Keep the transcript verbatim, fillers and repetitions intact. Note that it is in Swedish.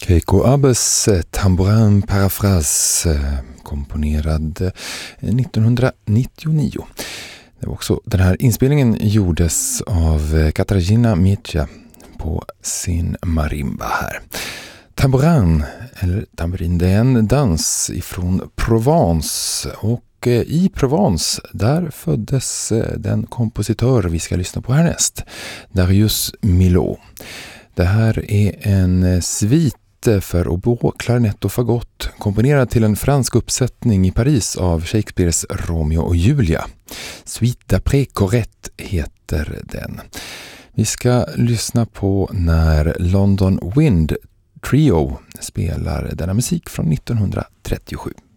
Keiko Abbes Tambourin Paraphrase, komponerad nittonhundranittionio. Det var också, den här inspelningen gjordes av Katarzyna Miecza på sin marimba här. Tambourin, eller tamburin, det är en dans ifrån Provence, och i Provence där föddes den kompositör vi ska lyssna på härnäst, Darius Milhaud. Det här är en svit för oboe, klarinett och fagott, komponerad till en fransk uppsättning i Paris av Shakespeares Romeo och Julia. Suite d'après Corrette heter den. Vi ska lyssna på när London Wind Trio spelar denna musik från nittonhundratrettiosju.